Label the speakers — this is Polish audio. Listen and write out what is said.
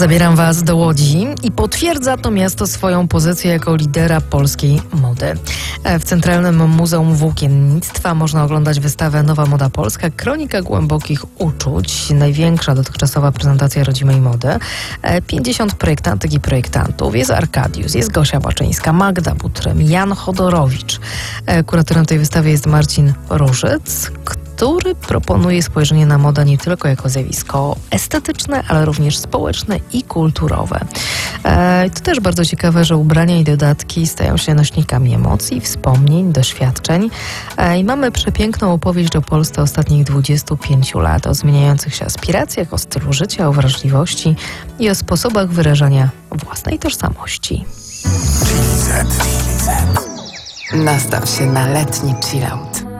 Speaker 1: Zabieram Was do Łodzi i potwierdza to miasto swoją pozycję jako lidera polskiej mody. W Centralnym Muzeum Włókiennictwa można oglądać wystawę Nowa Moda Polska, kronika głębokich uczuć, największa dotychczasowa prezentacja rodzimej mody. 50 projektantek i projektantów. Jest Arkadiusz, jest Gosia Baczyńska, Magda Butrym, Jan Chodorowicz. Kuratorem tej wystawy jest Marcin Różyc, który proponuje spojrzenie na modę nie tylko jako zjawisko estetyczne, ale również społeczne i kulturowe. To też bardzo ciekawe, że ubrania i dodatki stają się nośnikami emocji, wspomnień, doświadczeń. I mamy przepiękną opowieść o Polsce ostatnich 25 lat, o zmieniających się aspiracjach, o stylu życia, o wrażliwości i o sposobach wyrażania własnej tożsamości.
Speaker 2: Nastaw się na letni chillout.